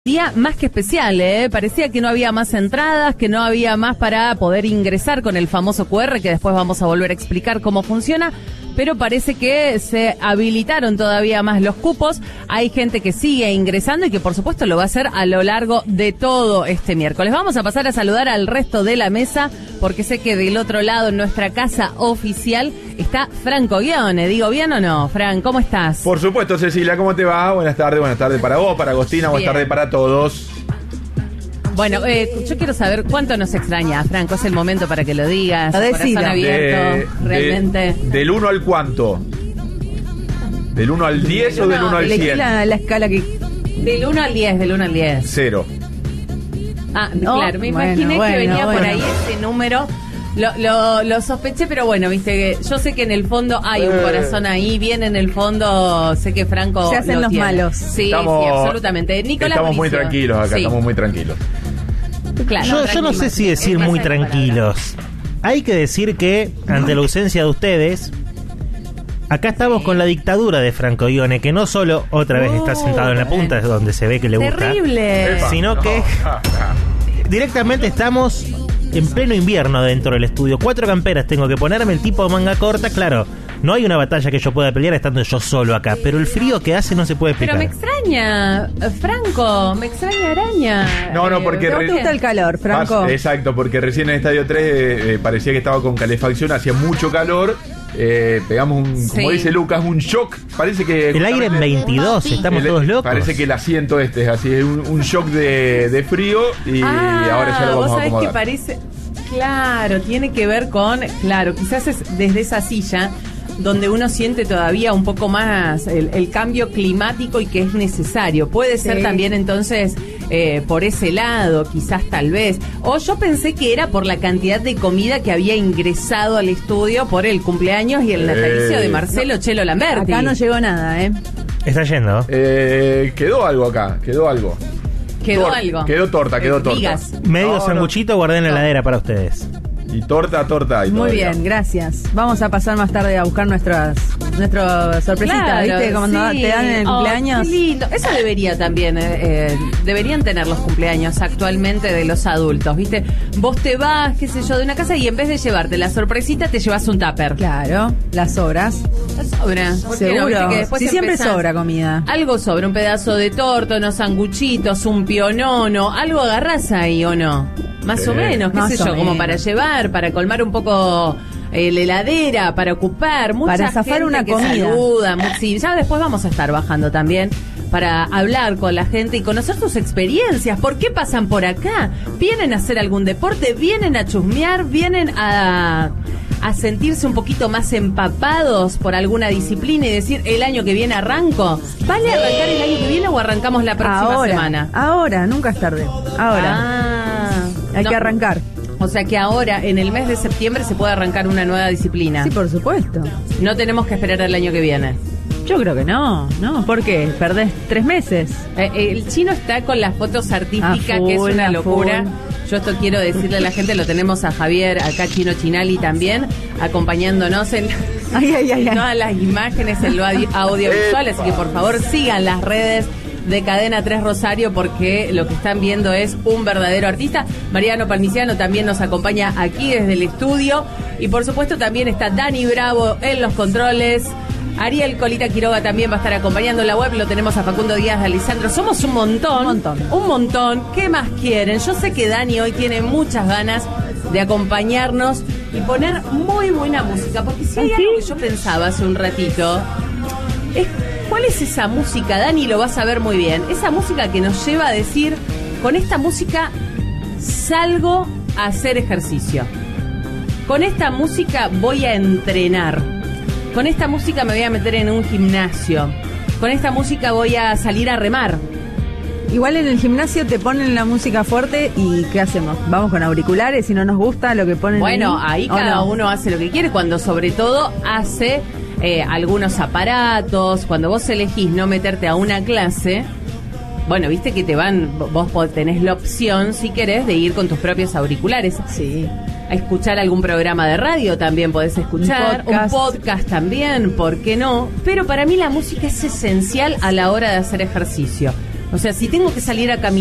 Día más que especial, parecía que no había más entradas, que no había más para poder ingresar con el famoso QR, que después vamos a volver a explicar cómo funciona, pero parece que se habilitaron todavía más los cupos. Hay gente que sigue ingresando y que por supuesto lo va a hacer a lo largo de todo este miércoles. Vamos a pasar a saludar al resto de la mesa, porque sé que del otro lado, en nuestra casa oficial, está Franco Guione. ¿Digo bien o no? Fran, ¿cómo estás? Por supuesto, Cecilia, ¿cómo te va? Buenas tardes para vos, para Agostina, buenas tardes para todos. Bueno, yo quiero saber cuánto nos extraña, Franco. Es el momento para que lo digas. Corazón abierto, realmente. ¿Del 1 al cuánto? ¿Del 1 al 10 o del 1 al 100? La escala que... Del 1 al 10, del 1 al 10. 0. Ah, no, claro, me imaginé que venía por ahí ese número. Lo sospeché, pero bueno, viste que yo sé que en el fondo hay un corazón ahí, bien en el fondo, sé que Franco se hacen los tiene. Malos. Sí, absolutamente. Nicolás estamos muy tranquilos acá, sí. Estamos muy tranquilos. Claro, yo no sé si decir muy tranquilos. Hay que decir que, ante la ausencia de ustedes, acá estamos con la dictadura de Franco Guione, que no solo otra vez está sentado en la punta, es donde se ve que le gusta. Terrible. Sino que directamente estamos en pleno invierno dentro del estudio. 4 camperas tengo que ponerme, el tipo de manga corta, claro. No hay una batalla que yo pueda pelear estando yo solo acá, pero el frío que hace no se puede explicar. Pero me extraña, Franco, me extraña Araña. No, porque... ¿Te gusta el calor, Franco? Exacto, porque recién en Estadio 3 parecía que estaba con calefacción, hacía mucho calor. Pegamos como dice Lucas, un shock. Parece que el aire en 22, estamos todos locos. Parece que el asiento es así, es un shock de frío y ahora ya lo vamos a acomodar. ¿Vos sabés que parece? Claro, tiene que ver con, quizás es desde esa silla donde uno siente todavía un poco más el cambio climático y que es necesario. Puede ser también entonces por ese lado, quizás tal vez. O yo pensé que era por la cantidad de comida que había ingresado al estudio por el cumpleaños y el natalicio de Marcelo Chelo Lamberti. Acá no llegó nada, Está yendo. Quedó algo acá, quedó algo. Algo. Quedó torta. Medio sanguchito guardé en la heladera para ustedes. Y torta y muy bien, gracias. Vamos a pasar más tarde a buscar nuestra sorpresita, ¿viste? Como te dan en el cumpleaños. Qué lindo. Eso debería también, deberían tener los cumpleaños actualmente de los adultos, ¿viste? Vos te vas, qué sé yo, de una casa y en vez de llevarte la sorpresita, te llevas un tupper. Claro, las sobras. Las sobras. Seguro. Si siempre sobra comida. Algo sobra, un pedazo de torta, unos sanguchitos, un pionono, algo agarrás ahí, ¿o no? Más o menos, qué sé yo, como para llevar, para colmar un poco la heladera, para ocupar, para zafar una que comida. Saluda, sí, ya después vamos a estar bajando también para hablar con la gente y conocer sus experiencias. ¿Por qué pasan por acá? ¿Vienen a hacer algún deporte? ¿Vienen a chusmear? ¿Vienen a sentirse un poquito más empapados por alguna disciplina y decir, el año que viene arranco? ¿Vale arrancar el año que viene o arrancamos la próxima semana? Ahora, nunca es tarde. Ahora. Hay que arrancar. O sea que ahora, en el mes de septiembre, se puede arrancar una nueva disciplina. Sí, por supuesto. No tenemos que esperar al año que viene. Yo creo que no. ¿Por qué? Perdés 3 meses. El chino está con las fotos artísticas, que es una locura. Yo esto quiero decirle a la gente, lo tenemos a Javier, acá Chino Chinali también, acompañándonos en todas las imágenes, en lo audiovisual, así que por favor sigan las redes de Cadena 3 Rosario, porque lo que están viendo es un verdadero artista. Mariano Palmiciano también nos acompaña aquí desde el estudio, y por supuesto también está Dani Bravo en los controles. Ariel Colita Quiroga también va a estar acompañando en la web. Lo tenemos a Facundo Díaz de Alessandro. Somos un montón. ¿Qué más quieren? Yo sé que Dani hoy tiene muchas ganas de acompañarnos y poner muy buena música, porque si hay algo que yo pensaba hace un ratito es ¿cuál es esa música, Dani? Lo vas a ver muy bien. Esa música que nos lleva a decir, con esta música salgo a hacer ejercicio. Con esta música voy a entrenar. Con esta música me voy a meter en un gimnasio. Con esta música voy a salir a remar. Igual en el gimnasio te ponen la música fuerte y ¿qué hacemos? ¿Vamos con auriculares si no nos gusta lo que ponen? Bueno, ahí cada uno hace lo que quiere, cuando sobre todo hace algunos aparatos. Cuando vos elegís no meterte a una clase, bueno, viste que vos tenés la opción, si querés, de ir con tus propios auriculares. Sí. A escuchar algún programa de radio también podés escuchar, un podcast también, ¿por qué no? Pero para mí la música es esencial a la hora de hacer ejercicio. O sea, si tengo que salir a caminar